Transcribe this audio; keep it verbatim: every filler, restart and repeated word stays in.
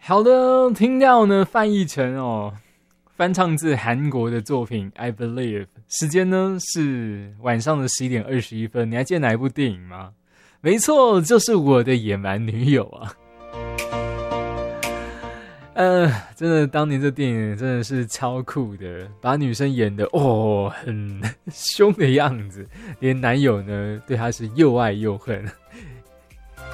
好的，听到呢翻译成哦，翻唱自韩国的作品《I Believe》，时间呢是晚上的十一点二十一分。你还记得哪一部电影吗？没错，就是我的野蛮女友啊。呃，真的，当年这电影真的是超酷的，把女生演的哦很凶的样子，连男友呢对她是又爱又恨。